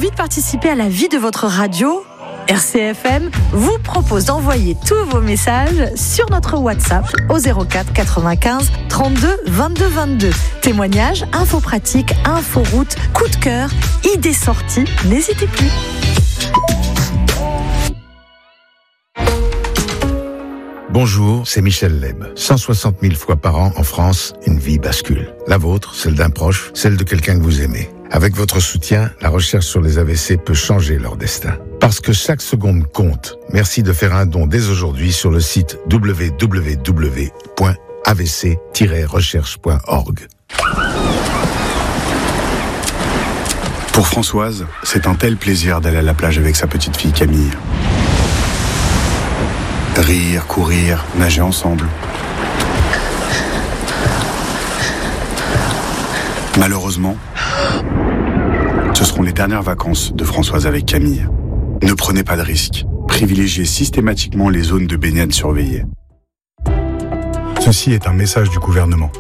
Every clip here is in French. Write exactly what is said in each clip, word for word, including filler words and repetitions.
envie de participer à la vie de votre radio ? R C F M vous propose d'envoyer tous vos messages sur notre WhatsApp au zéro quatre quatre-vingt-quinze trente-deux vingt-deux vingt-deux. Témoignages, infos pratiques, infos route, coup de cœur, idées sorties, n'hésitez plus. Bonjour, c'est Michel Leb. cent soixante mille fois par an en France, une vie bascule. La vôtre, celle d'un proche, celle de quelqu'un que vous aimez. Avec votre soutien, la recherche sur les A V C peut changer leur destin. Parce que chaque seconde compte, merci de faire un don dès aujourd'hui sur le site w w w point a v c tiret recherche point org. Pour Françoise, c'est un tel plaisir d'aller à la plage avec sa petite fille Camille. Rire, courir, nager ensemble. Malheureusement, ce seront les dernières vacances de Françoise avec Camille. Ne prenez pas de risques. Privilégiez systématiquement les zones de baignade surveillées. Ceci est un message du gouvernement.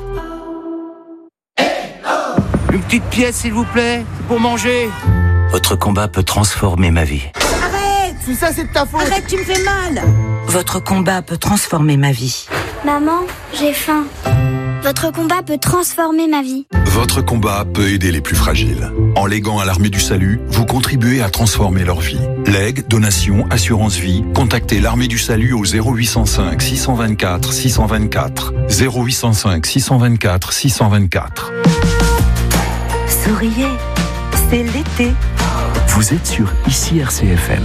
Une petite pièce, s'il vous plaît, pour manger. Votre combat peut transformer ma vie. Arrête, tout ça c'est de ta faute. Arrête, tu me fais mal. Votre combat peut transformer ma vie. Maman, j'ai faim. Votre combat peut transformer ma vie. Votre combat peut aider les plus fragiles. En léguant à l'Armée du Salut, vous contribuez à transformer leur vie. Legs, donations, assurance vie, contactez l'Armée du Salut au zéro huit cent cinq six cent vingt-quatre six cent vingt-quatre. zéro huit cent cinq six cent vingt-quatre six cent vingt-quatre. Souriez, c'est l'été. Vous êtes sur Ici R C F M.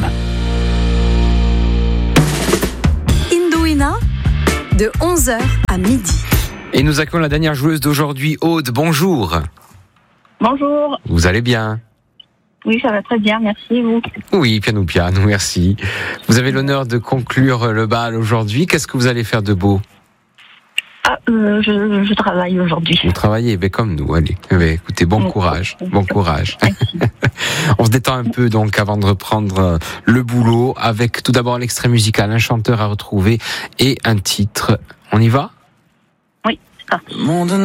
Indouina, de onze heures à midi. Et nous accueillons la dernière joueuse d'aujourd'hui, Aude. Bonjour. Bonjour. Vous allez bien ? Oui, ça va très bien, merci. Vous ? Oui, piano piano, merci. Vous avez l'honneur de conclure le bal aujourd'hui. Qu'est-ce que vous allez faire de beau ? Ah, euh, je, je travaille aujourd'hui. Vous travaillez, ben comme nous, allez. Ben, écoutez, bon courage, bon courage. On se détend un peu donc avant de reprendre le boulot avec tout d'abord l'extrait musical, un chanteur à retrouver et un titre. On y va ? Oui. Ah.